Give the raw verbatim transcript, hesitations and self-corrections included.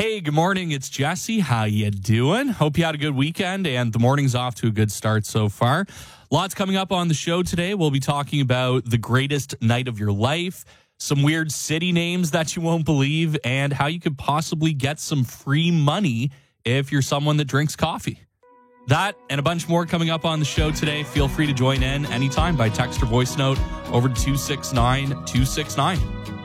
Hey, good morning. It's Jesse. How you doing? Hope you had a good weekend and the morning's off to a good start so far. Lots coming up on the show today. We'll be talking about the greatest night of your life, some weird city names that you won't believe, and how you could possibly get some free money if you're someone that drinks coffee. That and a bunch more coming up on the show today. Feel free to join in anytime by text or voice note over to two six nine two six nine.